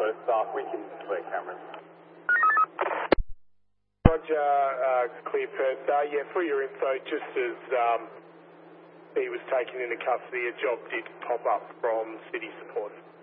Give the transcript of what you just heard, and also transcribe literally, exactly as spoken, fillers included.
First staff, we can clear cameras. Roger, uh, clear Perth. Uh, yeah, for your info, just as um, he was taken into custody, a job did pop up from City Support.